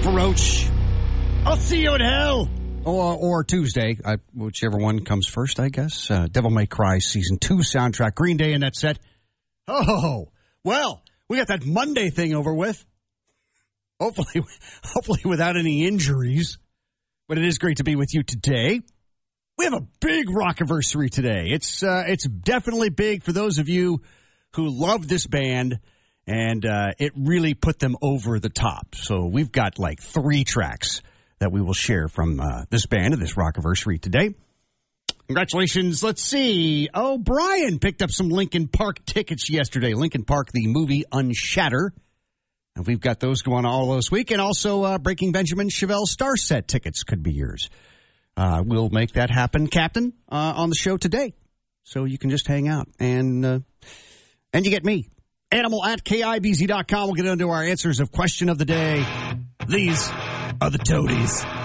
Papa Roach. I'll see you in hell. Or Tuesday, whichever one comes first, I guess. Devil May Cry Season 2 soundtrack. Green Day in that set. Oh, well, we got that Monday thing over with. Hopefully without any injuries. But it is great to be with you today. We have a big rock-iversary today. It's definitely big for those of you who love this band, and it really put them over the top. So we've got like 3 tracks that we will share from this band and this rock-iversary today. Congratulations. Let's see. Oh, Brian picked up some Linkin Park tickets yesterday. Linkin Park, the movie Unshatter. And we've got those going all this week. And also Breaking Benjamin Chevelle Star Set tickets could be yours. We'll make that happen, Captain, on the show today. So you can just hang out. And you get me. Animal@KIBZ.com. We'll get into our answers of question of the day. These are the Toadies.